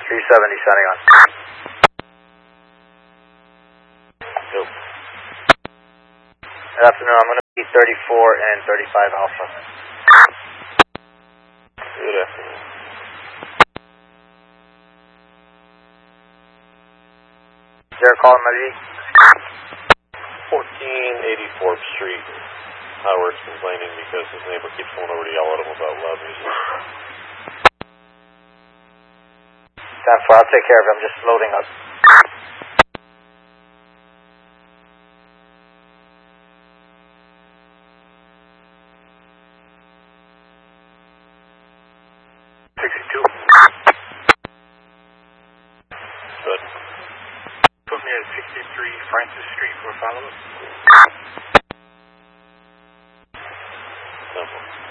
370 signing on. Go. Good afternoon, I'm going to be 34 and 35 Alpha. Good afternoon. Is there a call in my lead? 1484th Street. Howard's complaining because his neighbor keeps going over to yell at him about loud music. 10-4, I'll take care of it, I'm just loading up. Good. Put me at 63 Francis Street for a follow-up.